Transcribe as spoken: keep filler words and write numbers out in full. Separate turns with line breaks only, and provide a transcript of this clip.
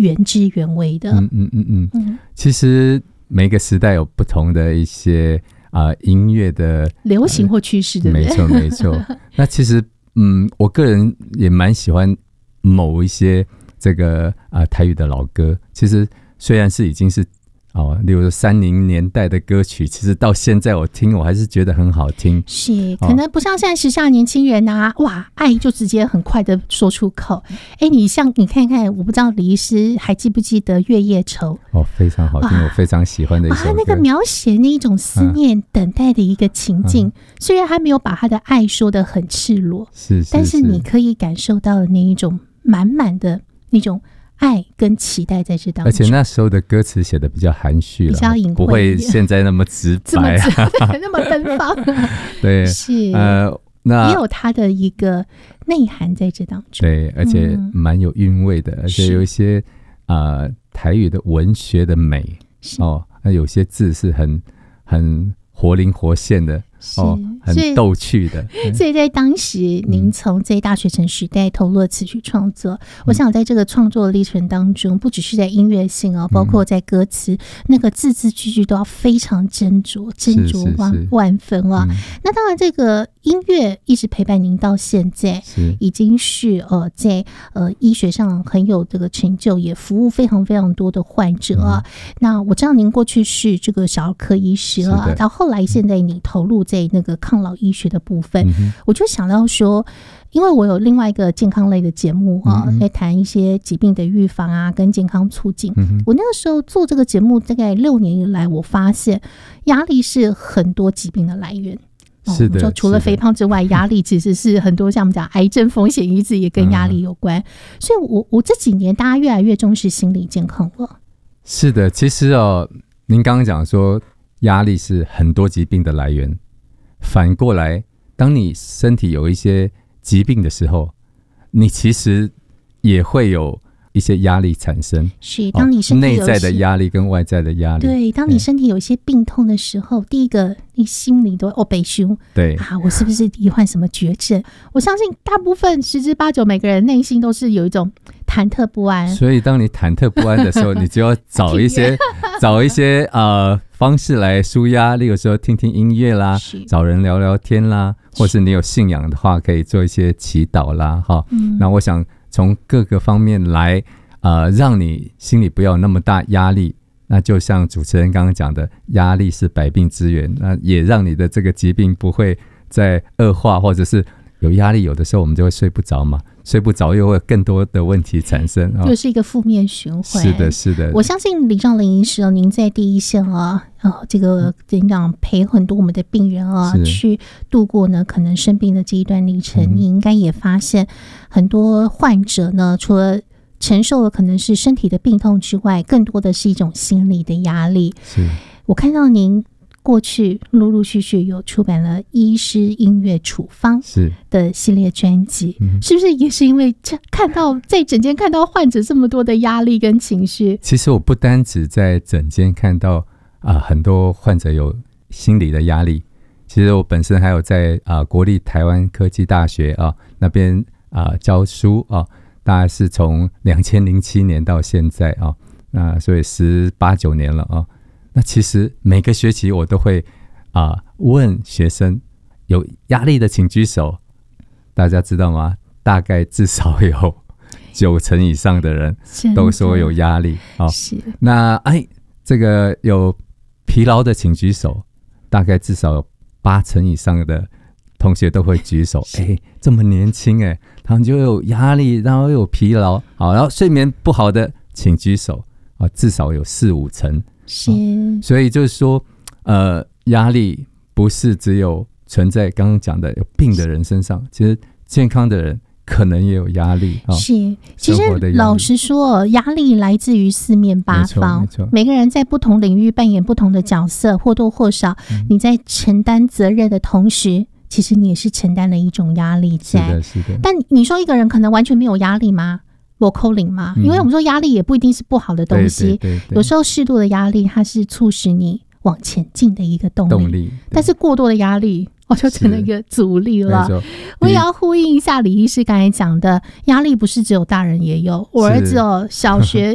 原汁原味的。
嗯嗯嗯 嗯, 嗯其实每个时代有不同的一些、呃、音乐的
流行或趋势、呃、对不对？
没错没错那其实嗯，我个人也蛮喜欢某一些这个、呃、台语的老歌，其实虽然是已经是哦，例如说三零年代的歌曲，其实到现在我听我还是觉得很好听。
是，可能不像现在时下年轻人啊，哇，爱就直接很快的说出口。哎，你像你看看，我不知道李医师还记不记得《月夜愁》？哦，
非常好听，我非常喜欢的一首歌。
那个描写那一种思念、嗯、等待的一个情境、嗯，虽然他没有把他的爱说得很赤裸，
是，是，是，
但是你可以感受到的那一种满满的那种爱跟期待在这当中，
而且那时候的歌词写的比较含蓄，
比较隐晦，
不会现在那么直白、啊、
那么奔放
对，
是
呃，那
也有它的一个内涵在这当中，
对，而且蛮有韵味的、嗯、而且有一些、呃、台语的文学的美哦，那有些字是很很活灵活现的哦，很逗趣的。
所以在当时您从在大学城时代投入了词曲创作、嗯、我想在这个创作的历程当中，不只是在音乐性哦，包括在歌词、嗯、那个字字句句都要非常斟酌斟酌万万分啊、嗯、那当然这个音乐一直陪伴您到现在，已经是呃在呃医学上很有这个成就，也服务非常非常多的患者啊、嗯、那我知道您过去是这个小儿科医师啊，到后来现在你投入在那个抗老医学的部分、嗯、我就想到说，因为我有另外一个健康类的节目啊，来、嗯、谈一些疾病的预防啊跟健康促进、嗯、我那个时候做这个节目大概六年以来，我发现压力是很多疾病的来源。
是的，
就除了肥胖之外，压力其实是很多像我们讲癌症风险一直也跟压力有关、嗯、所以我我这几年大家越来越重视心理健康了。
是的，其实哦，您刚刚讲说压力是很多疾病的来源，反过来当你身体有一些疾病的时候，你其实也会有一些压力产生，
是当你身体有、
哦、内在的压力跟外在的压力。
对，当你身体有一些病痛的时候，第一个你心里都会哦被凶，
对
啊，我是不是罹患什么绝症？我相信大部分十之八九每个人内心都是有一种忐忑不安。
所以当你忐忑不安的时候，你就要找一些找一些呃方式来抒压，例如说听听音乐啦，找人聊聊天啦，或是你有信仰的话，可以做一些祈祷啦，哈、嗯。那我想从各个方面来呃，让你心里不要有那么大压力，那就像主持人刚刚讲的，压力是百病之源，那也让你的这个疾病不会再恶化，或者是有压力有的时候我们就会睡不着嘛，睡不着又会有更多的问题产生、哦、
又是一个负面循环。
是的是的，
我相信李兆麟医师、哦、您在第一线啊、哦、这个怎样陪很多我们的病人啊去度过呢可能生病的这一段历程、嗯、你应该也发现很多患者呢除了承受了可能是身体的病痛之外，更多的是一种心理的压力。
是，
我看到您过去陆陆续续有出版了医师音乐处方的系列专辑， 是,、嗯、是不是也是因为看到在诊间看到患者这么多的压力跟情绪？
其实我不单只在诊间看到、呃、很多患者有心理的压力，其实我本身还有在、呃、国立台湾科技大学、啊、那边、呃、教书啊，大概是从两千零七年到现在啊，那所以十八九年了啊。那其实每个学期我都会啊、呃、问学生，有压力的请举手。大家知道吗？大概至少有九成以上的人都说有压力啊、哦。那哎，这个有疲劳的请举手，大概至少有八成以上的同学都会举手。哎，这么年轻哎，他们就有压力，然后又有疲劳，好，然后睡眠不好的请举手啊，至少有四五成。
是、
哦，所以就是说，呃，压力不是只有存在刚刚讲的有病的人身上，其实健康的人可能也有压力。哦、
是，其实老实说，压力来自于四面八方，每个人在不同领域扮演不同的角色，或多或少，嗯、你在承担责任的同时，其实你也是承担了一种压力在。
是的，是的。
但你说一个人可能完全没有压力吗？不扣零嘛、嗯，因为我们说压力也不一定是不好的东西，对对对对，有时候适度的压力它是促使你往前进的一个动力，动力，但是过多的压力我就成了一个阻力了。我也要呼应一下李医师刚才讲的，压力不是只有大人也有，我儿子哦，小学